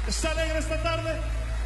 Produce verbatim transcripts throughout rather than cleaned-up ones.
¿Está alegre esta tarde?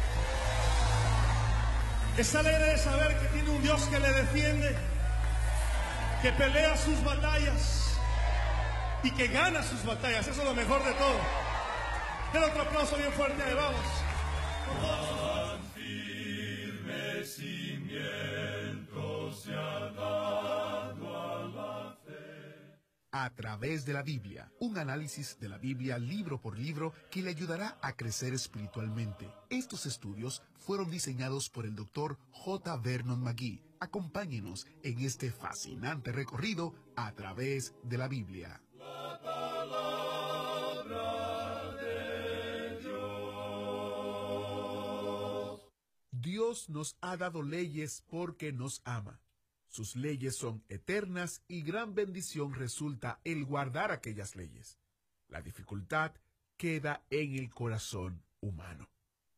¿Está alegre de saber que tiene un Dios que le defiende, que pelea sus batallas y que gana sus batallas? Eso es lo mejor de todo. Den otro aplauso bien fuerte, ahí vamos. Tan firme cimiento se ha dado a la fe. A través de la Biblia, un análisis de la Biblia libro por libro que le ayudará a crecer espiritualmente. Estos estudios fueron diseñados por el doctor J. Vernon McGee. Acompáñenos en este fascinante recorrido a través de la Biblia. La palabra de Dios. Dios nos ha dado leyes porque nos ama. Sus leyes son eternas y gran bendición resulta el guardar aquellas leyes. La dificultad queda en el corazón humano.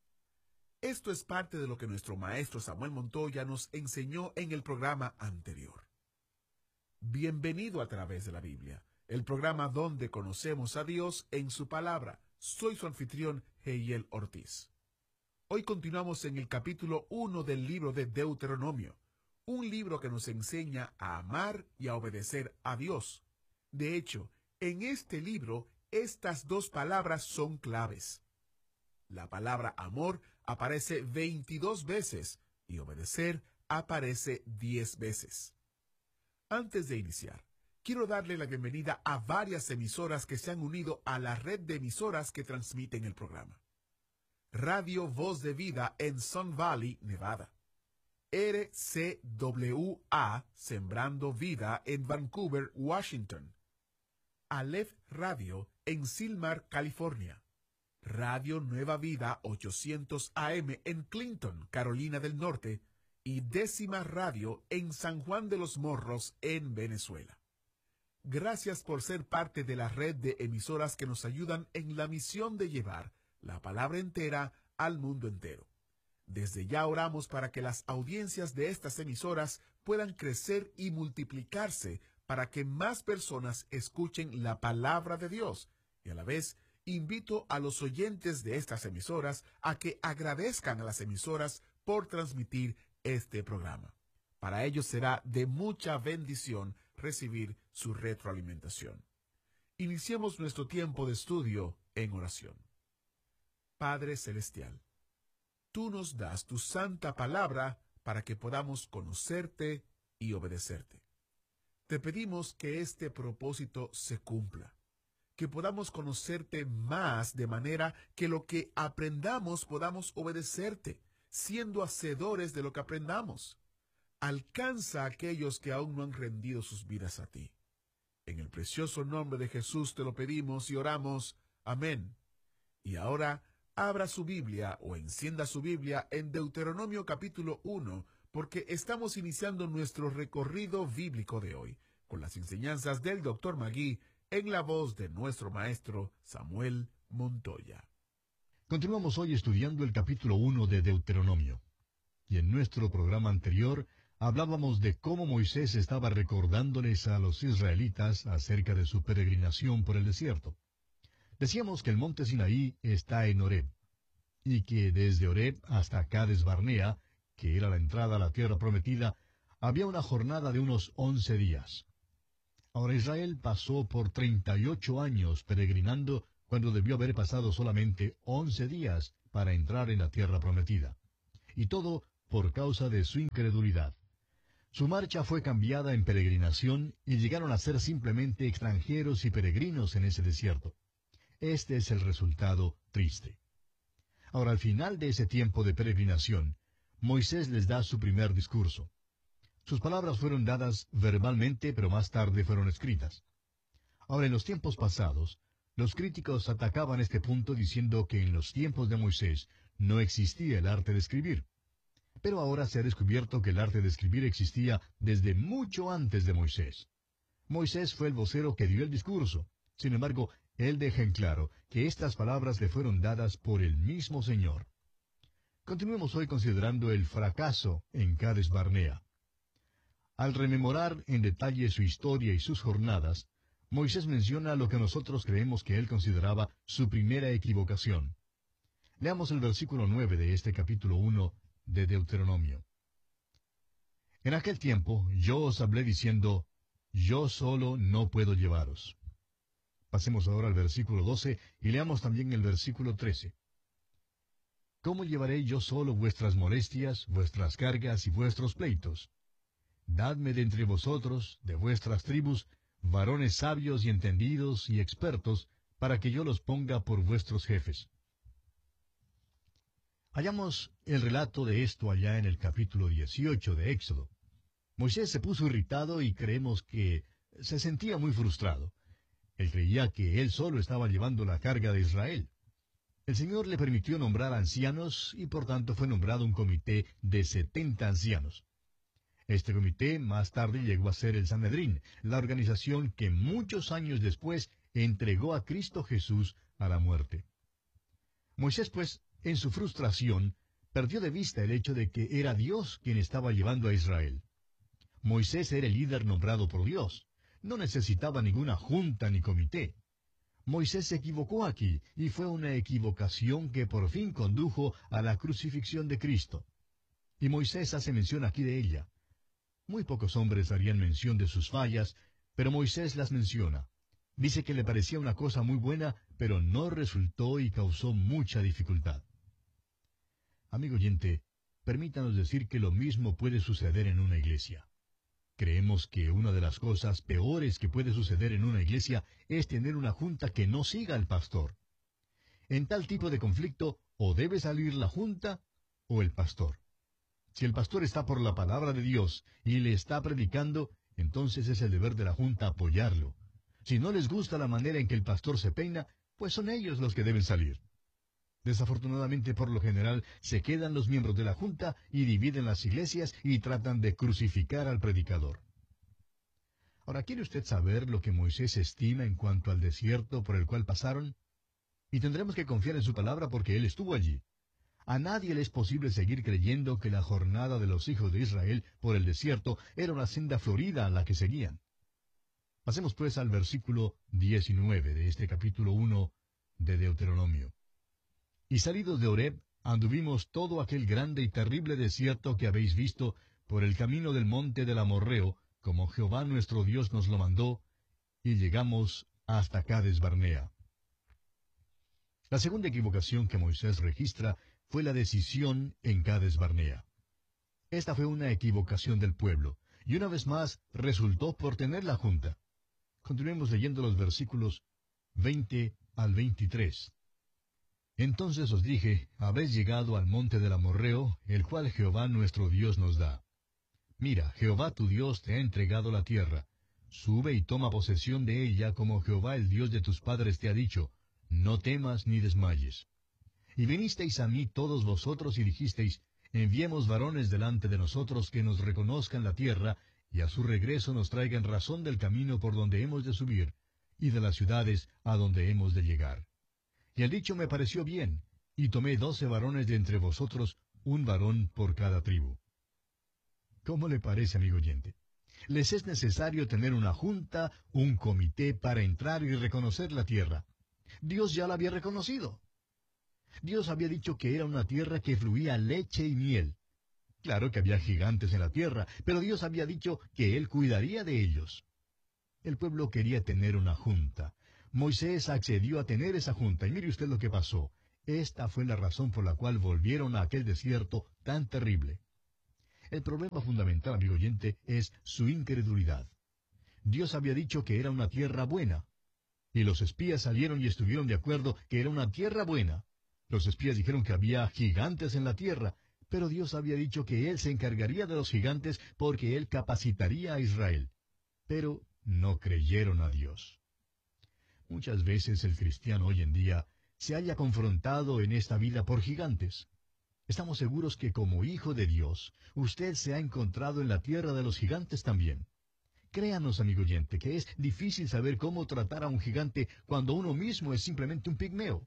Esto es parte de lo que nuestro maestro Samuel Montoya nos enseñó en el programa anterior. Bienvenido a través de la Biblia, el programa donde conocemos a Dios en su palabra. Soy su anfitrión, Heiel Ortiz. Hoy continuamos en el capítulo uno del libro de Deuteronomio, un libro que nos enseña a amar y a obedecer a Dios. De hecho, en este libro, estas dos palabras son claves. La palabra amor aparece veintidós veces y obedecer aparece diez veces. Antes de iniciar, quiero darle la bienvenida a varias emisoras que se han unido a la red de emisoras que transmiten el programa. Radio Voz de Vida en Sun Valley, Nevada. R C W A Sembrando Vida en Vancouver, Washington. Aleph Radio en Silmar, California. Radio Nueva Vida ochocientos A M en Clinton, Carolina del Norte. Y Décima Radio en San Juan de los Morros, en Venezuela. Gracias por ser parte de la red de emisoras que nos ayudan en la misión de llevar la palabra entera al mundo entero. Desde ya oramos para que las audiencias de estas emisoras puedan crecer y multiplicarse para que más personas escuchen la palabra de Dios. Y a la vez, invito a los oyentes de estas emisoras a que agradezcan a las emisoras por transmitir este programa. Para ellos será de mucha bendición recibir su retroalimentación. Iniciemos nuestro tiempo de estudio en oración. Padre Celestial, tú nos das tu santa palabra para que podamos conocerte y obedecerte. Te pedimos que este propósito se cumpla, que podamos conocerte más de manera que lo que aprendamos podamos obedecerte, siendo hacedores de lo que aprendamos. Alcanza a aquellos que aún no han rendido sus vidas a ti. En el precioso nombre de Jesús te lo pedimos y oramos. Amén. Y ahora, abra su Biblia o encienda su Biblia en Deuteronomio capítulo uno, porque estamos iniciando nuestro recorrido bíblico de hoy, con las enseñanzas del doctor McGee en la voz de nuestro maestro Samuel Montoya. Continuamos hoy estudiando el capítulo uno de Deuteronomio. Y en nuestro programa anterior hablábamos de cómo Moisés estaba recordándoles a los israelitas acerca de su peregrinación por el desierto. Decíamos que el monte Sinaí está en Horeb, y que desde Horeb hasta Cades Barnea, que era la entrada a la tierra prometida, había una jornada de unos once días. Ahora Israel pasó por treinta y ocho años peregrinando, cuando debió haber pasado solamente once días para entrar en la tierra prometida. Y todo por causa de su incredulidad. Su marcha fue cambiada en peregrinación y llegaron a ser simplemente extranjeros y peregrinos en ese desierto. Este es el resultado triste. Ahora, al final de ese tiempo de peregrinación, Moisés les da su primer discurso. Sus palabras fueron dadas verbalmente, pero más tarde fueron escritas. Ahora, en los tiempos pasados, los críticos atacaban este punto diciendo que en los tiempos de Moisés no existía el arte de escribir. Pero ahora se ha descubierto que el arte de escribir existía desde mucho antes de Moisés. Moisés fue el vocero que dio el discurso. Sin embargo, él deja en claro que estas palabras le fueron dadas por el mismo Señor. Continuemos hoy considerando el fracaso en Cades Barnea. Al rememorar en detalle su historia y sus jornadas, Moisés menciona lo que nosotros creemos que él consideraba su primera equivocación. Leamos el versículo nueve de este capítulo uno de Deuteronomio. En aquel tiempo yo os hablé diciendo, yo solo no puedo llevaros. Pasemos ahora al versículo doce y leamos también el versículo trece. ¿Cómo llevaré yo solo vuestras molestias, vuestras cargas y vuestros pleitos? Dadme de entre vosotros, de vuestras tribus, varones sabios y entendidos y expertos, para que yo los ponga por vuestros jefes. Hallamos el relato de esto allá en el capítulo dieciocho de Éxodo. Moisés se puso irritado y creemos que se sentía muy frustrado. Él creía que él solo estaba llevando la carga de Israel. El Señor le permitió nombrar ancianos y por tanto fue nombrado un comité de setenta ancianos. Este comité más tarde llegó a ser el Sanedrín, la organización que muchos años después entregó a Cristo Jesús a la muerte. Moisés, pues, en su frustración, perdió de vista el hecho de que era Dios quien estaba llevando a Israel. Moisés era el líder nombrado por Dios. No necesitaba ninguna junta ni comité. Moisés se equivocó aquí, y fue una equivocación que por fin condujo a la crucifixión de Cristo. Y Moisés hace mención aquí de ella. Muy pocos hombres harían mención de sus fallas, pero Moisés las menciona. Dice que le parecía una cosa muy buena, pero no resultó y causó mucha dificultad. Amigo oyente, permítanos decir que lo mismo puede suceder en una iglesia. Creemos que una de las cosas peores que puede suceder en una iglesia es tener una junta que no siga al pastor. En tal tipo de conflicto, o debe salir la junta o el pastor. Si el pastor está por la palabra de Dios y le está predicando, entonces es el deber de la junta apoyarlo. Si no les gusta la manera en que el pastor se peina, pues son ellos los que deben salir. Desafortunadamente, por lo general, se quedan los miembros de la junta y dividen las iglesias y tratan de crucificar al predicador. Ahora, ¿quiere usted saber lo que Moisés estima en cuanto al desierto por el cual pasaron? Y tendremos que confiar en su palabra porque él estuvo allí. A nadie le es posible seguir creyendo que la jornada de los hijos de Israel por el desierto era una senda florida a la que seguían. Pasemos pues al versículo diecinueve de este capítulo uno de Deuteronomio. Y salidos de Horeb, anduvimos todo aquel grande y terrible desierto que habéis visto por el camino del monte del Amorreo, como Jehová nuestro Dios nos lo mandó, y llegamos hasta Cades Barnea. La segunda equivocación que Moisés registra fue la decisión en Cades Barnea. Esta fue una equivocación del pueblo, y una vez más resultó por tener la junta. Continuemos leyendo los versículos veinte al veintitrés. Entonces os dije, habéis llegado al monte del Amorreo, el cual Jehová nuestro Dios nos da. Mira, Jehová tu Dios te ha entregado la tierra. Sube y toma posesión de ella, como Jehová el Dios de tus padres te ha dicho. No temas ni desmayes. Y vinisteis a mí todos vosotros y dijisteis, enviemos varones delante de nosotros que nos reconozcan la tierra, y a su regreso nos traigan razón del camino por donde hemos de subir, y de las ciudades a donde hemos de llegar. Y el dicho me pareció bien, y tomé doce varones de entre vosotros, un varón por cada tribu. ¿Cómo le parece, amigo oyente? Les es necesario tener una junta, un comité para entrar y reconocer la tierra. Dios ya la había reconocido. Dios había dicho que era una tierra que fluía leche y miel. Claro que había gigantes en la tierra, pero Dios había dicho que Él cuidaría de ellos. El pueblo quería tener una junta. Moisés accedió a tener esa junta, y mire usted lo que pasó. Esta fue la razón por la cual volvieron a aquel desierto tan terrible. El problema fundamental, amigo oyente, es su incredulidad. Dios había dicho que era una tierra buena, y los espías salieron y estuvieron de acuerdo que era una tierra buena. Los espías dijeron que había gigantes en la tierra, pero Dios había dicho que Él se encargaría de los gigantes porque Él capacitaría a Israel. Pero no creyeron a Dios. Muchas veces el cristiano hoy en día se halla confrontado en esta vida por gigantes. Estamos seguros que como hijo de Dios, usted se ha encontrado en la tierra de los gigantes también. Créanos, amigo oyente, que es difícil saber cómo tratar a un gigante cuando uno mismo es simplemente un pigmeo.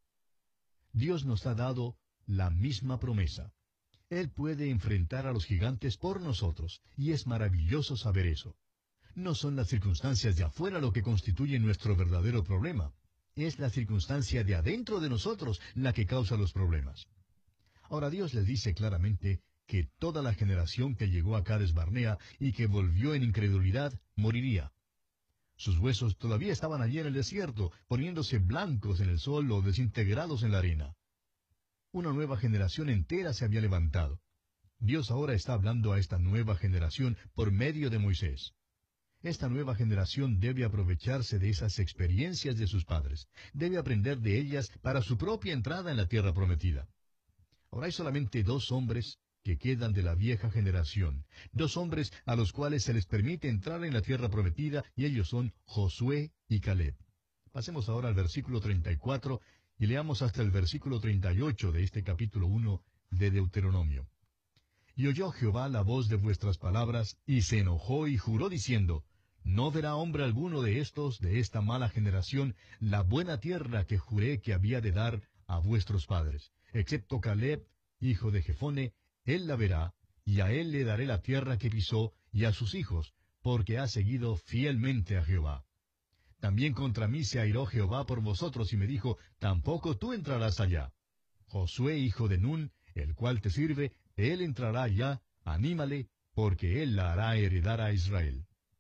Dios nos ha dado la misma promesa. Él puede enfrentar a los gigantes por nosotros, y es maravilloso saber eso. No son las circunstancias de afuera lo que constituye nuestro verdadero problema. es la circunstancia de adentro de nosotros la que causa los problemas. Ahora Dios les dice claramente que toda la generación que llegó a Cades Barnea y que volvió en incredulidad, moriría. Sus huesos todavía estaban allí en el desierto, poniéndose blancos en el sol o desintegrados en la arena. Una nueva generación entera se había levantado. Dios ahora está hablando a esta nueva generación por medio de Moisés. Esta nueva generación debe aprovecharse de esas experiencias de sus padres. Debe aprender de ellas para su propia entrada en la tierra prometida. Ahora hay solamente dos hombres que quedan de la vieja generación, dos hombres a los cuales se les permite entrar en la tierra prometida, y ellos son Josué y Caleb. Pasemos ahora al versículo treinta y cuatro y leamos hasta el versículo treinta y ocho de este capítulo uno de Deuteronomio. Y oyó Jehová la voz de vuestras palabras, y se enojó y juró diciendo, no verá hombre alguno de estos, de esta mala generación, la buena tierra que juré que había de dar a vuestros padres, excepto Caleb, hijo de Jefone, él la verá, y a él le daré la tierra que pisó, y a sus hijos, porque ha seguido fielmente a Jehová. También contra mí se airó Jehová por vosotros, y me dijo, tampoco tú entrarás allá. Josué, hijo de Nun, el cual te sirve, él entrará allá, anímale, porque él la hará heredar a Israel.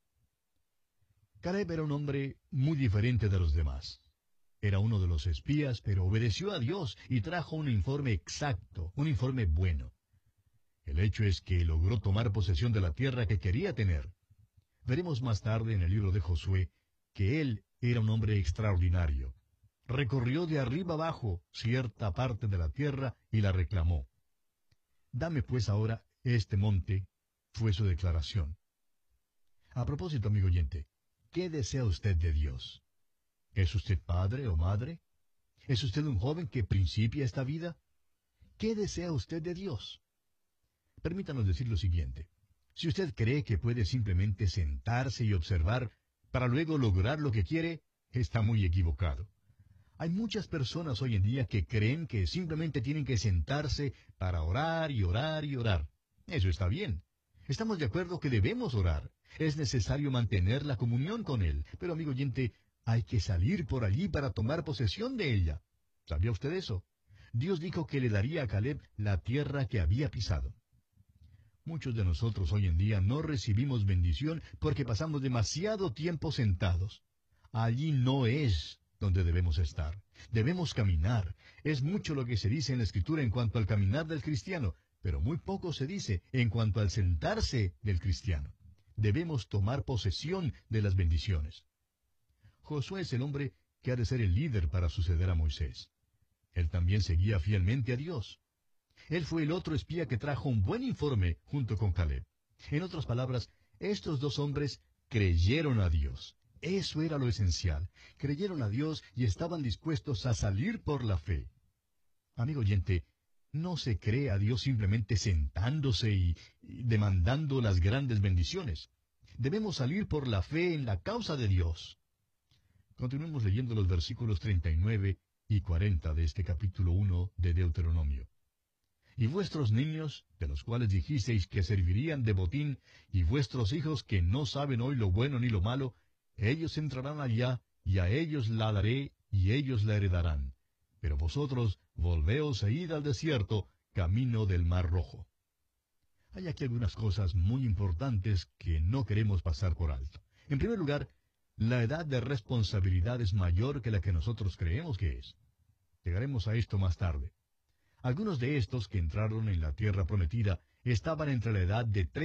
Caleb era un hombre muy diferente de los demás. Era uno de los espías, pero obedeció a Dios y trajo un informe exacto, un informe bueno. El hecho es que logró tomar posesión de la tierra que quería tener. Veremos más tarde en el libro de Josué que él era un hombre extraordinario. Recorrió de arriba abajo cierta parte de la tierra y la reclamó. Dame pues ahora este monte, fue su declaración. A propósito, amigo oyente, ¿qué desea usted de Dios? ¿Es usted padre o madre? ¿Es usted un joven que principia esta vida? ¿Qué desea usted de Dios? Permítanos decir lo siguiente. Si usted cree que puede simplemente sentarse y observar para luego lograr lo que quiere, está muy equivocado. Hay muchas personas hoy en día que creen que simplemente tienen que sentarse para orar y orar y orar. Eso está bien. Estamos de acuerdo que debemos orar. Es necesario mantener la comunión con Él. Pero, amigo oyente, hay que salir por allí para tomar posesión de ella. ¿Sabía usted eso? Dios dijo que le daría a Caleb la tierra que había pisado. Muchos de nosotros hoy en día no recibimos bendición porque pasamos demasiado tiempo sentados. Allí no es donde debemos estar. Debemos caminar. Es mucho lo que se dice en la Escritura en cuanto al caminar del cristiano, pero muy poco se dice en cuanto al sentarse del cristiano. Debemos tomar posesión de las bendiciones. Josué es el hombre que ha de ser el líder para suceder a Moisés. Él también seguía fielmente a Dios. Él fue el otro espía que trajo un buen informe junto con Caleb. En otras palabras, estos dos hombres creyeron a Dios. Eso era lo esencial. Creyeron a Dios y estaban dispuestos a salir por la fe. Amigo oyente, no se cree a Dios simplemente sentándose y, y demandando las grandes bendiciones. Debemos salir por la fe en la causa de Dios. Continuemos leyendo los versículos treinta y nueve y cuarenta de este capítulo uno de Deuteronomio. Y vuestros niños, de los cuales dijisteis que servirían de botín, y vuestros hijos que no saben hoy lo bueno ni lo malo, ellos entrarán allá, y a ellos la daré, y ellos la heredarán. Pero vosotros volveos e id al desierto, camino del Mar Rojo. Hay aquí algunas cosas muy importantes que no queremos pasar por alto. En primer lugar, la edad de responsabilidad es mayor que la que nosotros creemos que es. Llegaremos a esto más tarde. Algunos de estos que entraron en la tierra prometida estaban entre la edad de